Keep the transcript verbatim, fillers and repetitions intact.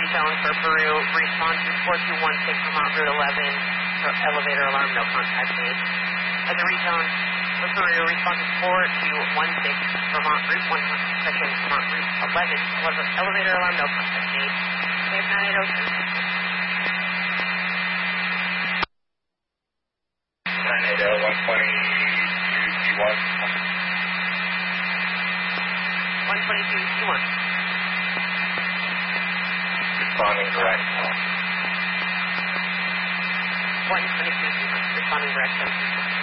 tone for Peru. Respond to four two one six Vermont Route eleven. For elevator alarm, no contact made. As a retone for Peru, respond to four two one six Vermont Route one second Vermont Route eleven. Elevator alarm, no contact made. K F nine eight zero two. nine eight zero, one twenty-two T one. one twenty-two T one. Responding direct. one twenty-two T one. Responding direct.